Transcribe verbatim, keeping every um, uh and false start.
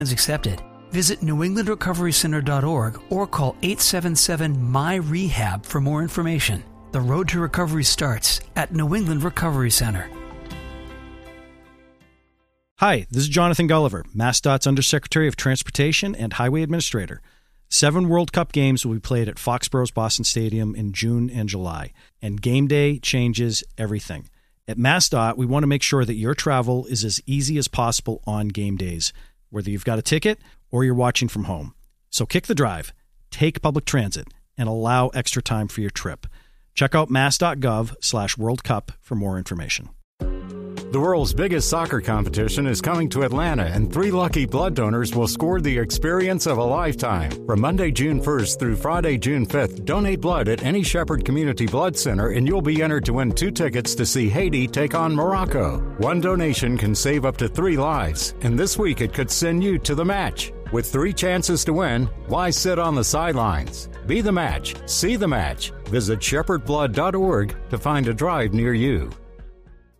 accepted. Visit new england recovery center dot org or call eight seven seven M Y R E H A B for more information. The road to recovery starts at New England Recovery Center. Hi, this is Jonathan Gulliver, MassDOT's Undersecretary of Transportation and Highway Administrator. Seven World Cup games will be played at Foxborough's Boston Stadium in June and July, and game day changes everything. At MassDOT, we want to make sure that your travel is as easy as possible on game days, whether you've got a ticket or you're watching from home. So kick the drive, take public transit, and allow extra time for your trip. Check out mass.gov slash World Cup for more information. The world's biggest soccer competition is coming to Atlanta, and three lucky blood donors will score the experience of a lifetime. From Monday, June first through Friday, June fifth, donate blood at any Shepherd Community Blood Center, and you'll be entered to win two tickets to see Haiti take on Morocco. One donation can save up to three lives, and this week it could send you to the match. With three chances to win, why sit on the sidelines? Be the match. See the match. Visit shepherd blood dot org to find a drive near you.